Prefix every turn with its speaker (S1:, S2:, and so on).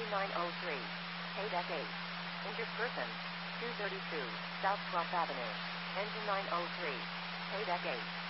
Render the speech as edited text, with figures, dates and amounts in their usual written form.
S1: Engine 903. KDEC 8. Interspersion. 232, South 12th Avenue. Engine 903. KDEC 8.